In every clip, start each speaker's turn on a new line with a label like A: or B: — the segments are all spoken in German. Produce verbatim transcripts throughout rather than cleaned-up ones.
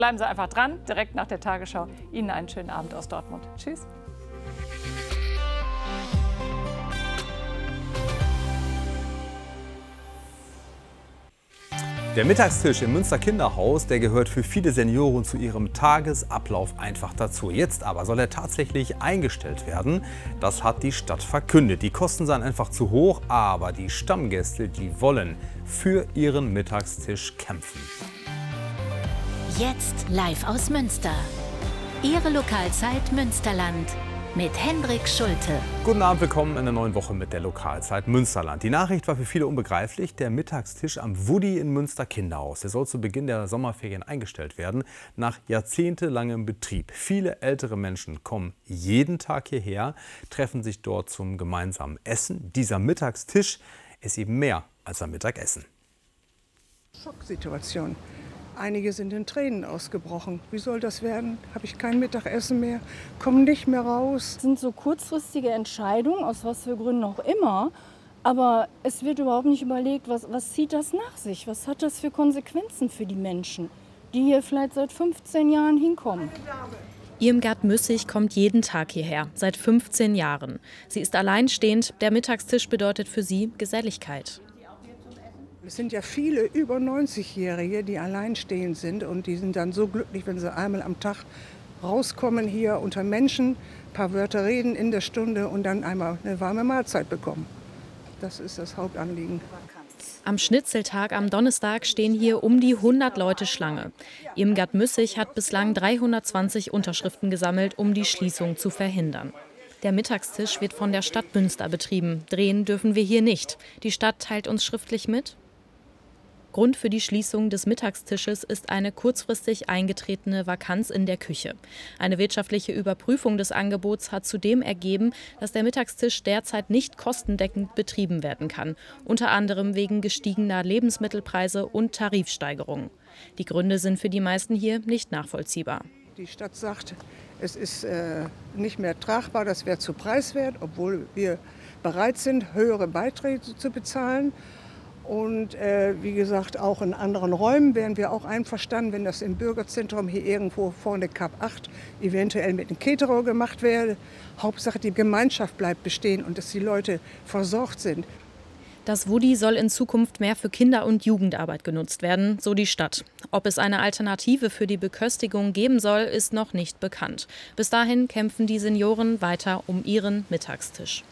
A: Bleiben Sie einfach dran, direkt nach der Tagesschau. Ihnen einen schönen Abend aus Dortmund. Tschüss.
B: Der Mittagstisch im Münster Kinderhaus, der gehört für viele Senioren zu ihrem Tagesablauf einfach dazu. Jetzt aber soll er tatsächlich eingestellt werden. Das hat die Stadt verkündet. Die Kosten seien einfach zu hoch, aber die Stammgäste, die wollen für ihren Mittagstisch kämpfen.
C: Jetzt live aus Münster. Ihre Lokalzeit Münsterland. Mit Hendrik Schulte.
B: Guten Abend, willkommen in der neuen Woche mit der Lokalzeit Münsterland. Die Nachricht war für viele unbegreiflich. Der Mittagstisch am Wudi in Münster Kinderhaus. Der soll zu Beginn der Sommerferien eingestellt werden. Nach jahrzehntelangem Betrieb. Viele ältere Menschen kommen jeden Tag hierher, treffen sich dort zum gemeinsamen Essen. Dieser Mittagstisch ist eben mehr als ein Mittagessen.
D: Schocksituation. Einige sind in Tränen ausgebrochen. Wie soll das werden? Habe ich kein Mittagessen mehr? Komme nicht mehr raus?
E: Das sind so kurzfristige Entscheidungen, aus was für Gründen auch immer. Aber es wird überhaupt nicht überlegt, was, was zieht das nach sich? Was hat das für Konsequenzen für die Menschen, die hier vielleicht seit fünfzehn Jahren hinkommen?
F: Irmgard Müssig kommt jeden Tag hierher, seit fünfzehn Jahren. Sie ist alleinstehend. Der Mittagstisch bedeutet für sie Geselligkeit.
D: Es sind ja viele über neunzigjährige, die alleinstehend sind und die sind dann so glücklich, wenn sie einmal am Tag rauskommen hier unter Menschen, ein paar Wörter reden in der Stunde und dann einmal eine warme Mahlzeit bekommen. Das ist das Hauptanliegen.
F: Am Schnitzeltag am Donnerstag stehen hier um die hundert Leute Schlange. Irmgard Müssig hat bislang dreihundertzwanzig Unterschriften gesammelt, um die Schließung zu verhindern. Der Mittagstisch wird von der Stadt Münster betrieben. Drehen dürfen wir hier nicht. Die Stadt teilt uns schriftlich mit: Grund für die Schließung des Mittagstisches ist eine kurzfristig eingetretene Vakanz in der Küche. Eine wirtschaftliche Überprüfung des Angebots hat zudem ergeben, dass der Mittagstisch derzeit nicht kostendeckend betrieben werden kann, unter anderem wegen gestiegener Lebensmittelpreise und Tarifsteigerungen. Die Gründe sind für die meisten hier nicht nachvollziehbar.
D: Die Stadt sagt, es ist äh, nicht mehr tragbar, das wäre zu preiswert, obwohl wir bereit sind, höhere Beiträge zu bezahlen. Und äh, wie gesagt, auch in anderen Räumen wären wir auch einverstanden, wenn das im Bürgerzentrum hier irgendwo vorne Kap acht eventuell mit einem Caterer gemacht wäre. Hauptsache, die Gemeinschaft bleibt bestehen und dass die Leute versorgt sind.
F: Das Wudi soll in Zukunft mehr für Kinder- und Jugendarbeit genutzt werden, so die Stadt. Ob es eine Alternative für die Beköstigung geben soll, ist noch nicht bekannt. Bis dahin kämpfen die Senioren weiter um ihren Mittagstisch.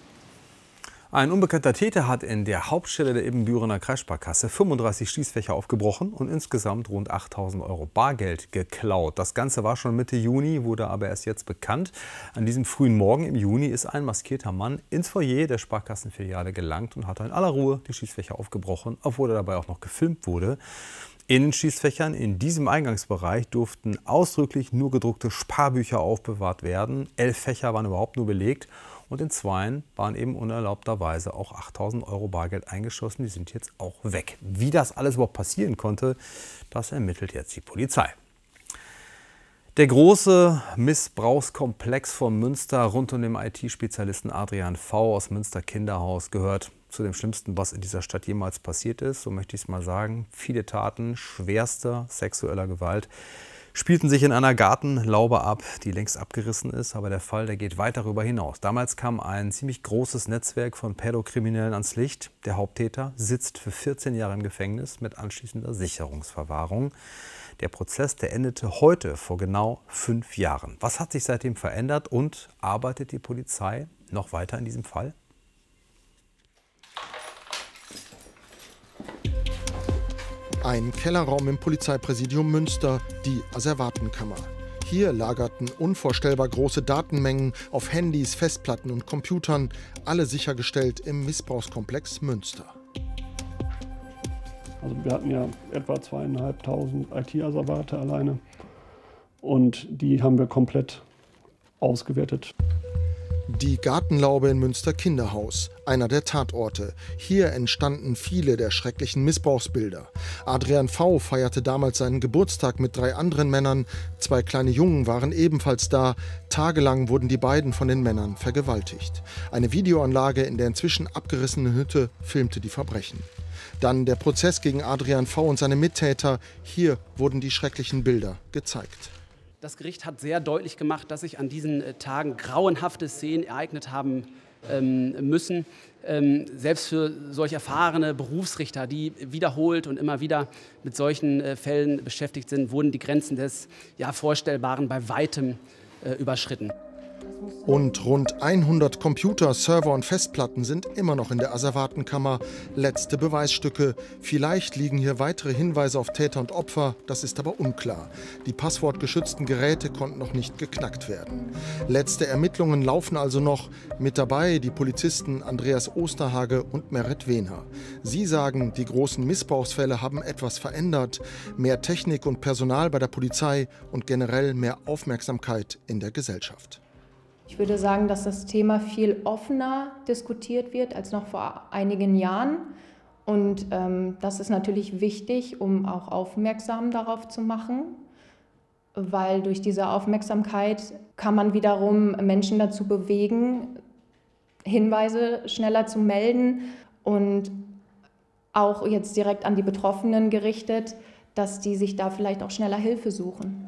B: Ein unbekannter Täter hat in der Hauptstelle der Ibbenbürener Kreissparkasse fünfunddreißig Schließfächer aufgebrochen und insgesamt rund achttausend Euro Bargeld geklaut. Das Ganze war schon Mitte Juni, wurde aber erst jetzt bekannt. An diesem frühen Morgen im Juni ist ein maskierter Mann ins Foyer der Sparkassenfiliale gelangt und hat in aller Ruhe die Schließfächer aufgebrochen, obwohl er dabei auch noch gefilmt wurde. In den Schließfächern in diesem Eingangsbereich durften ausdrücklich nur gedruckte Sparbücher aufbewahrt werden. Elf Fächer waren überhaupt nur belegt. Und in zweien waren eben unerlaubterweise auch achttausend Euro Bargeld eingeschossen. Die sind jetzt auch weg. Wie das alles überhaupt passieren konnte, das ermittelt jetzt die Polizei. Der große Missbrauchskomplex von Münster rund um den I T-Spezialisten Adrian V. aus Münster Kinderhaus gehört zu dem Schlimmsten, was in dieser Stadt jemals passiert ist. So möchte ich es mal sagen. Viele Taten schwerster sexueller Gewalt spielten sich in einer Gartenlaube ab, die längst abgerissen ist. Aber der Fall, der geht weit darüber hinaus. Damals kam ein ziemlich großes Netzwerk von Pädokriminellen ans Licht. Der Haupttäter sitzt für vierzehn Jahre im Gefängnis mit anschließender Sicherungsverwahrung. Der Prozess, der endete heute vor genau fünf Jahren. Was hat sich seitdem verändert und arbeitet die Polizei noch weiter in diesem Fall?
G: Ein Kellerraum im Polizeipräsidium Münster, die Asservatenkammer. Hier lagerten unvorstellbar große Datenmengen auf Handys, Festplatten und Computern, alle sichergestellt im Missbrauchskomplex Münster.
H: Also wir hatten ja etwa zweieinhalbtausend I T-Asservate alleine und die haben wir komplett ausgewertet.
G: Die Gartenlaube in Münster Kinderhaus, einer der Tatorte. Hier entstanden viele der schrecklichen Missbrauchsbilder. Adrian V. feierte damals seinen Geburtstag mit drei anderen Männern. Zwei kleine Jungen waren ebenfalls da. Tagelang wurden die beiden von den Männern vergewaltigt. Eine Videoanlage in der inzwischen abgerissenen Hütte filmte die Verbrechen. Dann der Prozess gegen Adrian V. und seine Mittäter. Hier wurden die schrecklichen Bilder gezeigt.
I: Das Gericht hat sehr deutlich gemacht, dass sich an diesen Tagen grauenhafte Szenen ereignet haben ähm, müssen. Ähm, selbst für solch erfahrene Berufsrichter, die wiederholt und immer wieder mit solchen äh, Fällen beschäftigt sind, wurden die Grenzen des ja, Vorstellbaren bei weitem äh, überschritten.
G: Und rund hundert Computer, Server und Festplatten sind immer noch in der Asservatenkammer. Letzte Beweisstücke. Vielleicht liegen hier weitere Hinweise auf Täter und Opfer, das ist aber unklar. Die passwortgeschützten Geräte konnten noch nicht geknackt werden. Letzte Ermittlungen laufen also noch. Mit dabei die Polizisten Andreas Osterhage und Merit Wehner. Sie sagen, die großen Missbrauchsfälle haben etwas verändert. Mehr Technik und Personal bei der Polizei und generell mehr Aufmerksamkeit in der Gesellschaft.
J: Ich würde sagen, dass das Thema viel offener diskutiert wird als noch vor einigen Jahren. Und ähm, das ist natürlich wichtig, um auch aufmerksam darauf zu machen, weil durch diese Aufmerksamkeit kann man wiederum Menschen dazu bewegen, Hinweise schneller zu melden und auch jetzt direkt an die Betroffenen gerichtet, dass die sich da vielleicht auch schneller Hilfe suchen.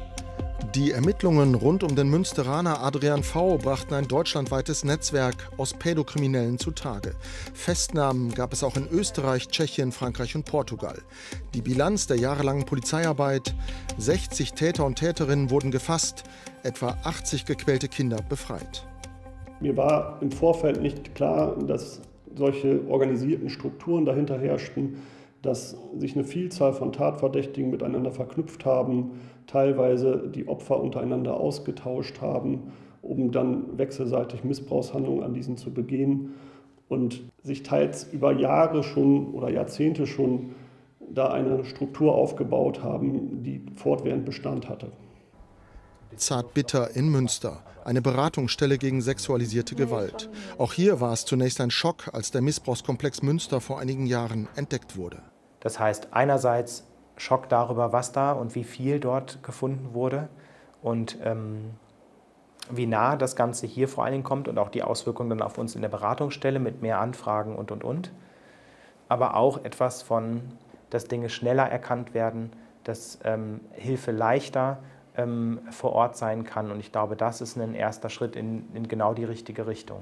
G: Die Ermittlungen rund um den Münsteraner Adrian V. brachten ein deutschlandweites Netzwerk aus Pädokriminellen zutage. Festnahmen gab es auch in Österreich, Tschechien, Frankreich und Portugal. Die Bilanz der jahrelangen Polizeiarbeit: sechzig Täter und Täterinnen wurden gefasst, etwa achtzig gequälte Kinder befreit.
H: Mir war im Vorfeld nicht klar, dass solche organisierten Strukturen dahinter herrschten, dass sich eine Vielzahl von Tatverdächtigen miteinander verknüpft haben, teilweise die Opfer untereinander ausgetauscht haben, um dann wechselseitig Missbrauchshandlungen an diesen zu begehen und sich teils über Jahre schon oder Jahrzehnte schon da eine Struktur aufgebaut haben, die fortwährend Bestand hatte.
G: Zartbitter in Münster, eine Beratungsstelle gegen sexualisierte Gewalt. Auch hier war es zunächst ein Schock, als der Missbrauchskomplex Münster vor einigen Jahren entdeckt wurde.
K: Das heißt, einerseits Schock darüber, was da und wie viel dort gefunden wurde und ähm, wie nah das Ganze hier vor allen Dingen kommt und auch die Auswirkungen dann auf uns in der Beratungsstelle mit mehr Anfragen und, und, und. Aber auch etwas von, dass Dinge schneller erkannt werden, dass ähm, Hilfe leichter ähm, vor Ort sein kann. Und ich glaube, das ist ein erster Schritt in, in genau die richtige Richtung.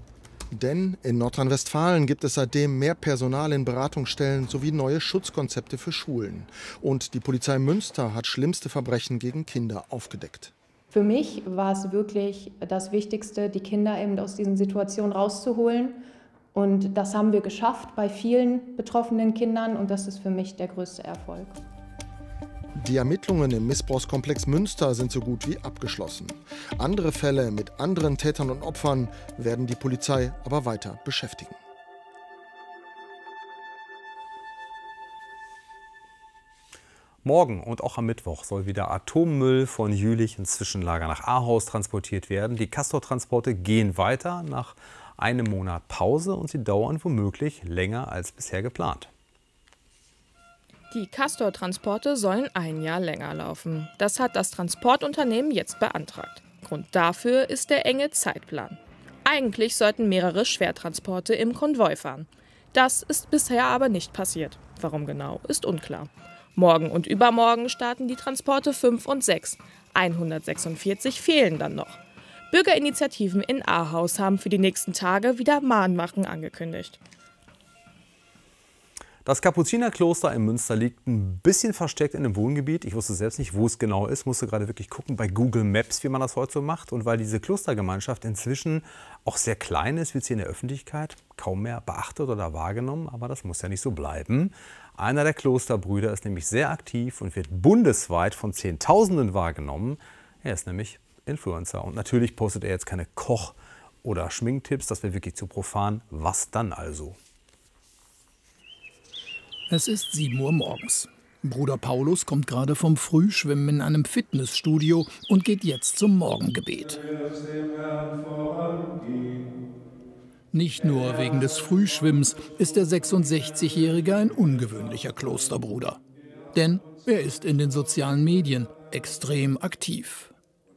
G: Denn in Nordrhein-Westfalen gibt es seitdem mehr Personal in Beratungsstellen sowie neue Schutzkonzepte für Schulen. Und die Polizei Münster hat schlimmste Verbrechen gegen Kinder aufgedeckt.
J: Für mich war es wirklich das Wichtigste, die Kinder eben aus diesen Situationen rauszuholen. Und das haben wir geschafft bei vielen betroffenen Kindern und das ist für mich der größte Erfolg.
G: Die Ermittlungen im Missbrauchskomplex Münster sind so gut wie abgeschlossen. Andere Fälle mit anderen Tätern und Opfern werden die Polizei aber weiter beschäftigen.
B: Morgen und auch am Mittwoch soll wieder Atommüll von Jülich ins Zwischenlager nach Ahaus transportiert werden. Die Castor-Transporte gehen weiter nach einem Monat Pause und sie dauern womöglich länger als bisher geplant.
L: Die Castor-Transporte sollen ein Jahr länger laufen. Das hat das Transportunternehmen jetzt beantragt. Grund dafür ist der enge Zeitplan. Eigentlich sollten mehrere Schwertransporte im Konvoi fahren. Das ist bisher aber nicht passiert. Warum genau, ist unklar. Morgen und übermorgen starten die Transporte fünf und sechs. hundertsechsundvierzig fehlen dann noch. Bürgerinitiativen in Ahaus haben für die nächsten Tage wieder Mahnwachen angekündigt.
B: Das Kapuzinerkloster in Münster liegt ein bisschen versteckt in einem Wohngebiet. Ich wusste selbst nicht, wo es genau ist, musste gerade wirklich gucken bei Google Maps, wie man das heute so macht. Und weil diese Klostergemeinschaft inzwischen auch sehr klein ist, wird sie in der Öffentlichkeit kaum mehr beachtet oder wahrgenommen. Aber das muss ja nicht so bleiben. Einer der Klosterbrüder ist nämlich sehr aktiv und wird bundesweit von Zehntausenden wahrgenommen. Er ist nämlich Influencer. Und natürlich postet er jetzt keine Koch- oder Schminktipps. Das wäre wirklich zu profan. Was dann also?
M: Es ist sieben Uhr morgens. Bruder Paulus kommt gerade vom Frühschwimmen in einem Fitnessstudio und geht jetzt zum Morgengebet. Nicht nur wegen des Frühschwimmens ist der sechsundsechzigjährige ein ungewöhnlicher Klosterbruder. Denn er ist in den sozialen Medien extrem aktiv.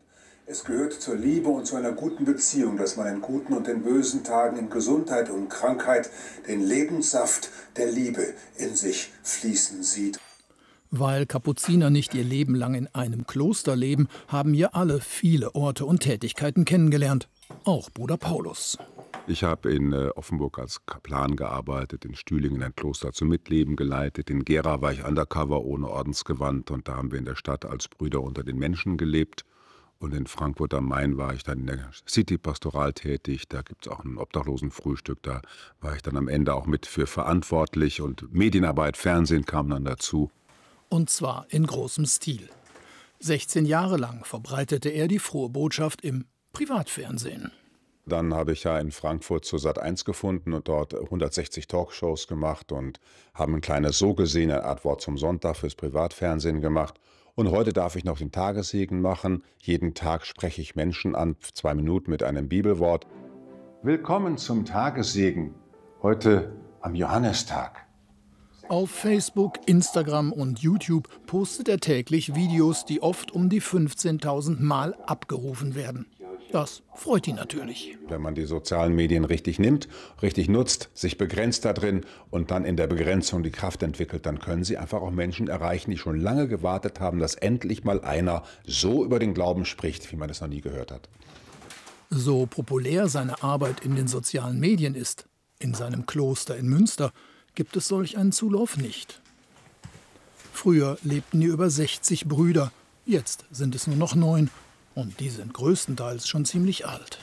N: Es gehört zur Liebe und zu einer guten Beziehung, dass man in guten und in bösen Tagen, in Gesundheit und Krankheit den Lebenssaft der Liebe in sich fließen sieht.
M: Weil Kapuziner nicht ihr Leben lang in einem Kloster leben, haben hier alle viele Orte und Tätigkeiten kennengelernt. Auch Bruder Paulus.
O: Ich habe in äh, Offenburg als Kaplan gearbeitet, in Stühlingen ein Kloster zum Mitleben geleitet. In Gera war ich undercover ohne Ordensgewand und da haben wir in der Stadt als Brüder unter den Menschen gelebt. Und in Frankfurt am Main war ich dann in der City-Pastoral tätig. Da gibt es auch ein Obdachlosenfrühstück. Da war ich dann am Ende auch mit für verantwortlich. Und Medienarbeit, Fernsehen kam dann dazu.
M: Und zwar in großem Stil. sechzehn Jahre lang verbreitete er die frohe Botschaft im Privatfernsehen.
O: Dann habe ich ja in Frankfurt zur Sat eins gefunden und dort hundertsechzig Talkshows gemacht und habe ein kleines So gesehen, eine Art Wort zum Sonntag fürs Privatfernsehen gemacht. Und heute darf ich noch den Tagessegen machen. Jeden Tag spreche ich Menschen an, zwei Minuten mit einem Bibelwort. Willkommen zum Tagessegen, heute am Johannistag.
M: Auf Facebook, Instagram und YouTube postet er täglich Videos, die oft um die fünfzehntausend Mal abgerufen werden. Das freut ihn natürlich.
O: Wenn man die sozialen Medien richtig nimmt, richtig nutzt, sich begrenzt da drin und dann in der Begrenzung die Kraft entwickelt, dann können sie einfach auch Menschen erreichen, die schon lange gewartet haben, dass endlich mal einer so über den Glauben spricht, wie man es noch nie gehört hat.
M: So populär seine Arbeit in den sozialen Medien ist, in seinem Kloster in Münster, gibt es solch einen Zulauf nicht. Früher lebten hier über sechzig Brüder, jetzt sind es nur noch neun. Und die sind größtenteils schon ziemlich alt.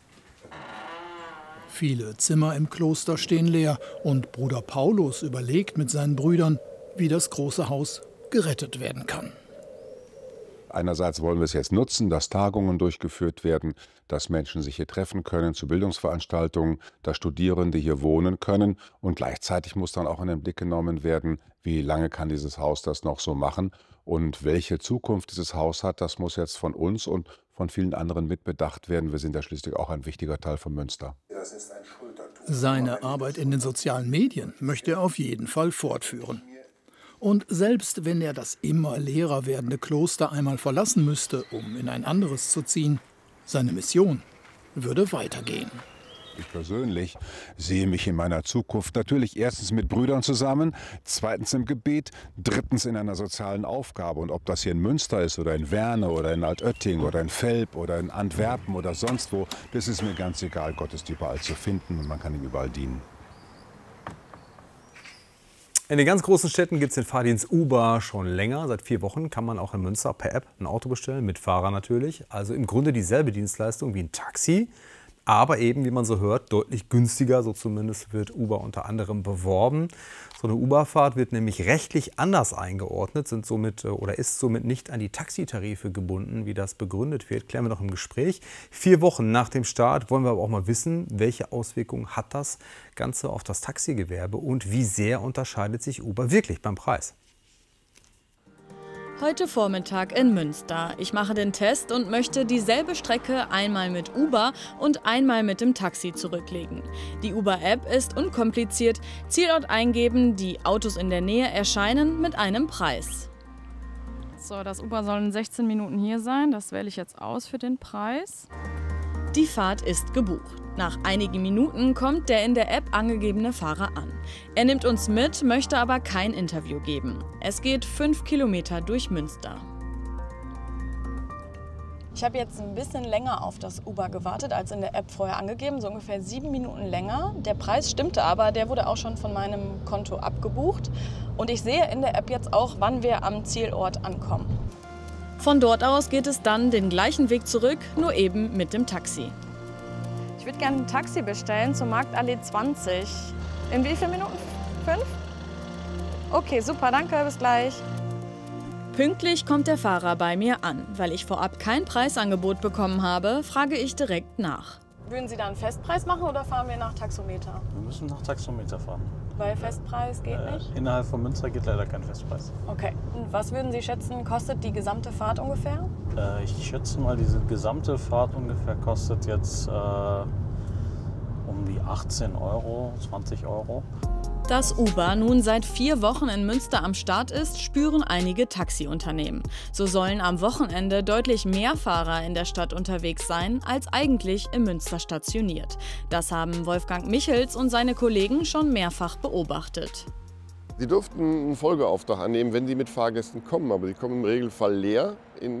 M: Viele Zimmer im Kloster stehen leer und Bruder Paulus überlegt mit seinen Brüdern, wie das große Haus gerettet werden kann.
O: Einerseits wollen wir es jetzt nutzen, dass Tagungen durchgeführt werden, dass Menschen sich hier treffen können zu Bildungsveranstaltungen, dass Studierende hier wohnen können. Und gleichzeitig muss dann auch in den Blick genommen werden, wie lange kann dieses Haus das noch so machen. Und welche Zukunft dieses Haus hat, das muss jetzt von uns und von vielen anderen mitbedacht werden. Wir sind ja schließlich auch ein wichtiger Teil von Münster.
M: Seine Arbeit in den sozialen Medien möchte er auf jeden Fall fortführen. Und selbst wenn er das immer leerer werdende Kloster einmal verlassen müsste, um in ein anderes zu ziehen, seine Mission würde weitergehen.
O: Ich persönlich sehe mich in meiner Zukunft natürlich erstens mit Brüdern zusammen, zweitens im Gebet, drittens in einer sozialen Aufgabe. Und ob das hier in Münster ist oder in Werne oder in Altötting oder in Velp oder in Antwerpen oder sonst wo, das ist mir ganz egal. Gott ist überall zu finden und man kann ihm überall dienen.
B: In den ganz großen Städten gibt es den Fahrdienst Uber schon länger. Seit vier Wochen kann man auch in Münster per App ein Auto bestellen, mit Fahrer natürlich. Also im Grunde dieselbe Dienstleistung wie ein Taxi. Aber eben, wie man so hört, deutlich günstiger. So zumindest wird Uber unter anderem beworben. So eine Uber-Fahrt wird nämlich rechtlich anders eingeordnet, sind somit oder ist somit nicht an die Taxitarife gebunden, wie das begründet wird. Klären wir noch im Gespräch. Vier Wochen nach dem Start wollen wir aber auch mal wissen, welche Auswirkungen hat das Ganze auf das Taxigewerbe und wie sehr unterscheidet sich Uber wirklich beim Preis.
P: Heute Vormittag in Münster. Ich mache den Test und möchte dieselbe Strecke einmal mit Uber und einmal mit dem Taxi zurücklegen. Die Uber-App ist unkompliziert. Zielort eingeben, die Autos in der Nähe erscheinen mit einem Preis.
A: So, das Uber soll in sechzehn Minuten hier sein. Das wähle ich jetzt aus für den Preis.
P: Die Fahrt ist gebucht. Nach einigen Minuten kommt der in der App angegebene Fahrer an. Er nimmt uns mit, möchte aber kein Interview geben. Es geht fünf Kilometer durch Münster.
Q: Ich habe jetzt ein bisschen länger auf das Uber gewartet als in der App vorher angegeben, so ungefähr sieben Minuten länger. Der Preis stimmte aber, der wurde auch schon von meinem Konto abgebucht. Und ich sehe in der App jetzt auch, wann wir am Zielort ankommen.
P: Von dort aus geht es dann den gleichen Weg zurück, nur eben mit dem Taxi.
A: Ich würde gerne ein Taxi bestellen zur Marktallee zwanzig. In wie vielen Minuten? Fünf? Okay, super, danke, bis gleich.
P: Pünktlich kommt der Fahrer bei mir an. Weil ich vorab kein Preisangebot bekommen habe, frage ich direkt nach.
Q: Würden Sie da einen Festpreis machen oder fahren wir nach Taxometer?
R: Wir müssen nach Taxometer fahren.
Q: Weil Festpreis geht
R: äh,
Q: nicht?
R: Innerhalb von Münster geht leider kein Festpreis.
Q: Okay. Und was würden Sie schätzen, kostet die gesamte Fahrt ungefähr?
R: Äh, ich schätze mal, diese gesamte Fahrt ungefähr kostet jetzt äh, um die achtzehn Euro, zwanzig Euro.
P: Dass Uber nun seit vier Wochen in Münster am Start ist, spüren einige Taxiunternehmen. So sollen am Wochenende deutlich mehr Fahrer in der Stadt unterwegs sein, als eigentlich in Münster stationiert. Das haben Wolfgang Michels und seine Kollegen schon mehrfach beobachtet.
S: Sie durften einen Folgeauftrag annehmen, wenn Sie mit Fahrgästen kommen, aber sie kommen im Regelfall leer in